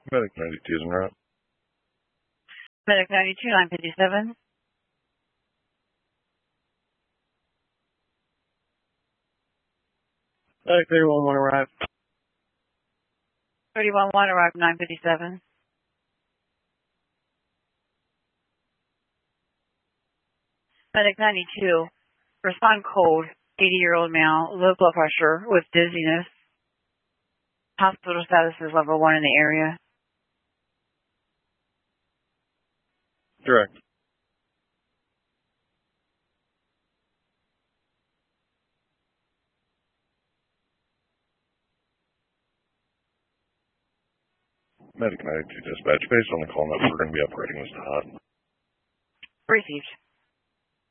Medic 92 is en route. Medic 92, 957. Medic 311 arrived. 311 arrived 957. Medic 92, respond cold, 80-year-old male, low blood pressure with dizziness. Hospital status is level 1 in the area. Direct. Medic 92 dispatch, based on the call notes, we're going to be operating as hot. Received.